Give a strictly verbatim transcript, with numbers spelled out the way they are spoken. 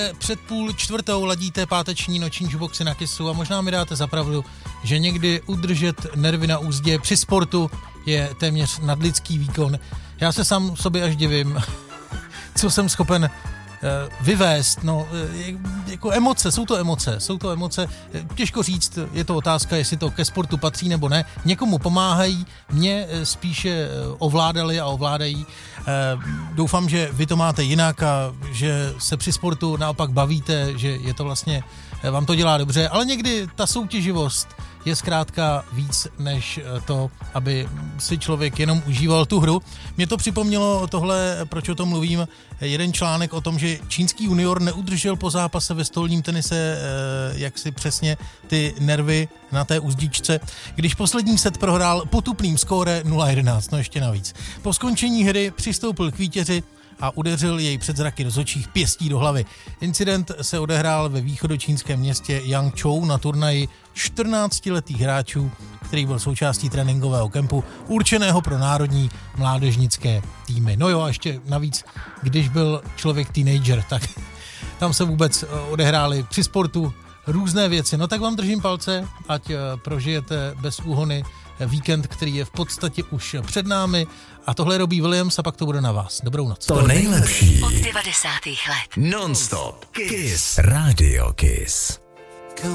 Před půl čtvrtou ladíte páteční noční jukeboxy na Kissu a možná mi dáte za pravdu, že někdy udržet nervy na úzdě při sportu je téměř nadlidský výkon. Já se sám sobě až divím, co jsem schopen vyvést, no, jako emoce, jsou to emoce, jsou to emoce, těžko říct, je to otázka, jestli to ke sportu patří nebo ne, někomu pomáhají, mě spíše ovládali a ovládají, doufám, že vy to máte jinak a že se při sportu naopak bavíte, že je to vlastně, vám to dělá dobře, ale někdy ta soutěživost je zkrátka víc než to, aby si člověk jenom užíval tu hru. Mě to připomnělo tohle, proč o tom mluvím, jeden článek o tom, že čínský junior neudržel po zápase ve stolním tenise jak si přesně ty nervy na té uzdičce, když poslední set prohrál potupným skóre nula jedenáct, no ještě navíc. Po skončení hry přistoupil k vítězi a udeřil jej před zraky rozhodčích pěstí do hlavy. Incident se odehrál ve východočínském městě Yangzhou na turnaji čtrnáctiletých hráčů, který byl součástí tréninkového kempu určeného pro národní mládežnické týmy. No jo, a ještě navíc, když byl člověk teenager, tak tam se vůbec odehrály při sportu různé věci. No tak vám držím palce, ať prožijete bez úhony víkend, který je v podstatě už před námi. A tohle je Robbie Williams a pak to bude na vás. Dobrou noc. To nejlepší od devadesátých let. Non-stop Kiss. Radio Kiss.